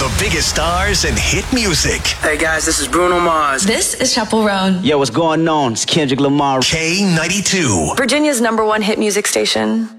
The biggest stars and hit music. Hey guys, this is Bruno Mars. This is Chaperone. Yo, what's going on? It's Kendrick Lamar. K92. Virginia's #1 hit music station.